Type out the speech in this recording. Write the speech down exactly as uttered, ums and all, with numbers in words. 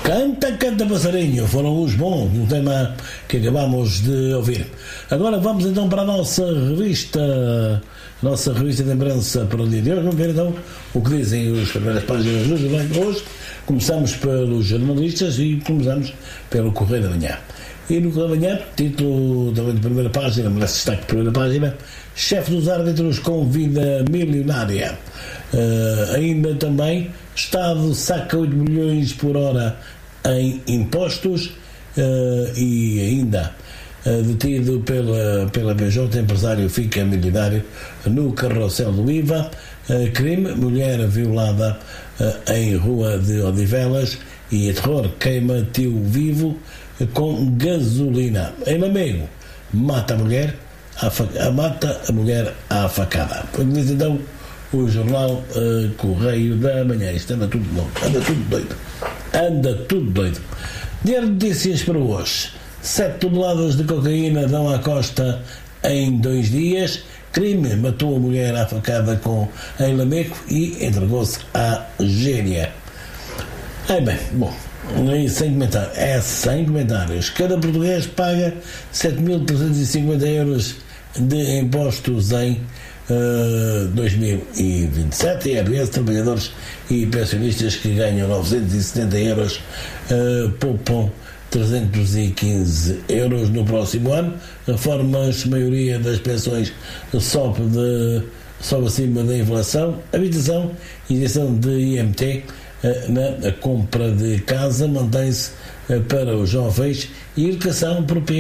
Canta, canta passarinho, foram os bons no tema que acabamos de ouvir. Agora vamos então para a nossa revista, a nossa revista de imprensa para o dia de hoje. Vamos ver então o que dizem as primeiras páginas do jornal de hoje. Começamos pelos jornalistas e começamos pelo Correio da Manhã. E no Correio da Manhã, título também de primeira página, merece destaque de primeira página: chefe dos árbitros com vida milionária. Uh, ainda também, Estado saca oito milhões por hora em impostos. Uh, e ainda, uh, detido pela, pela B J, empresário fica milionário no carrossel do I V A. Uh, crime, mulher violada uh, em Rua de Odivelas. E terror, queima tio vivo uh, com gasolina. Em Lamego, mata a mulher a fac... mata a mulher à facada. Foi diz então o jornal uh, Correio da Manhã. Isto anda tudo louco, anda tudo doido, anda tudo doido. Diário de notícias para hoje: sete toneladas de cocaína dão à costa em dois dias. Crime, matou a mulher à facada com em Lamego e entregou-se à gênia. Ai bem, bom, sem comentários, é sem comentários. Cada português paga sete mil trezentos e cinquenta euros de impostos em uh, dois mil e vinte e sete. E R S, trabalhadores e pensionistas que ganham novecentos e setenta euros uh, poupam trezentos e quinze euros no próximo ano. Reformas, maioria das pensões sobe, de, sobe acima da inflação. Habitação, isenção de I M T na compra de casa, mantém-se para os jovens. E educação, propina